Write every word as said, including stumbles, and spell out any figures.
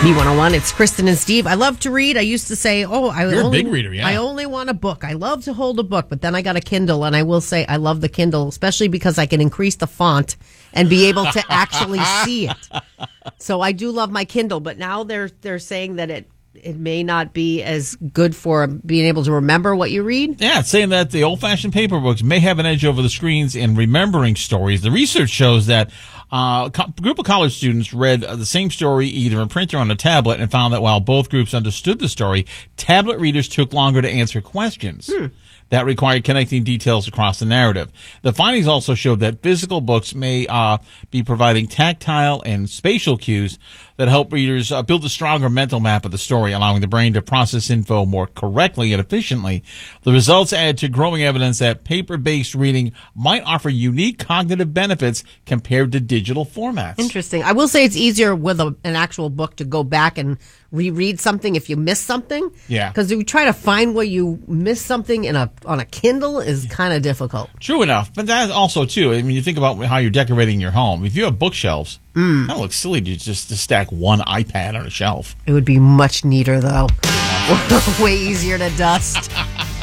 B one oh one, it's Kristen and Steve. I love to read. I used to say, oh, I You're only, a big reader, yeah. I only want a book. I love to hold a book, but then I got a Kindle, and I will say I love the Kindle, especially because I can increase the font and be able to actually see it. So I do love my Kindle, but now they're they're saying that it it may not be as good for being able to remember what you read. Yeah, it's saying that the old-fashioned paper books may have an edge over the screens in remembering stories. The research shows that uh, a group of college students read the same story either in print or on a tablet and found that while both groups understood the story, tablet readers took longer to answer questions. Hmm. That required connecting details across the narrative. The findings also showed that physical books may uh, be providing tactile and spatial cues that help readers uh, build a stronger mental map of the story, allowing the brain to process info more correctly and efficiently. The results add to growing evidence that paper-based reading might offer unique cognitive benefits compared to digital formats. Interesting. I will say it's easier with a, an actual book to go back and reread something if you miss something. Yeah. Because you try to find where you miss something in a on a Kindle is kind of difficult. True enough. But that also, too, I mean, you think about how you're decorating your home. If you have bookshelves, mm. that looks silly to just to stack one iPad on a shelf. It would be much neater, though. Way easier to dust.